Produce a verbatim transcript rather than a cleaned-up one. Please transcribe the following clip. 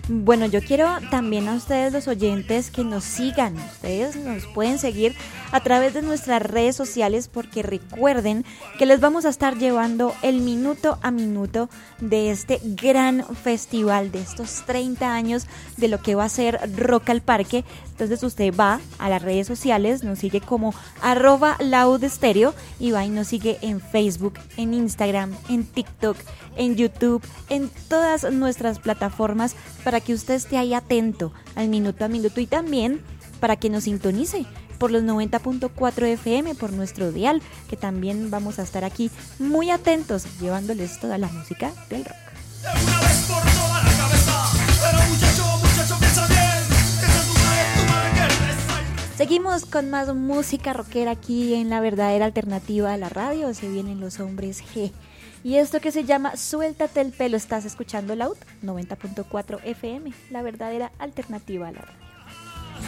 Bueno, yo quiero también a ustedes los oyentes que nos sigan. Ustedes nos pueden seguir a través de nuestras redes sociales porque recuerden que les vamos a estar llevando el minuto a minuto de este gran festival, de estos treinta años de lo que va a ser Rock al Parque. Entonces usted va a las redes sociales, nos sigue como arroba laudestereo y va y nos sigue en Facebook, en Instagram, en TikTok, en YouTube, en todas nuestras plataformas para que usted esté ahí atento al minuto a minuto y también para que nos sintonice por los noventa punto cuatro F M, por nuestro dial, que también vamos a estar aquí muy atentos llevándoles toda la música del rock. Una vez por toda la cabeza, pero muchacho, muchacho, piensa bien, esa es una de tu madre que reza. Seguimos con más música rockera aquí en la verdadera alternativa de la radio. Se vienen los hombres G. Y esto que se llama Suéltate el pelo. Estás escuchando Loud noventa punto cuatro F M, la verdadera alternativa a la radio.